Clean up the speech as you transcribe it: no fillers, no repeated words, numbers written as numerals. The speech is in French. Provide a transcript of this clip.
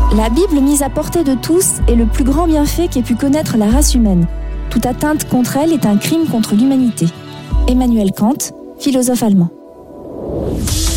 La Bible mise à portée de tous est le plus grand bienfait qu'ait pu connaître la race humaine. Toute atteinte contre elle est un crime contre l'humanité. Emmanuel Kant, philosophe allemand.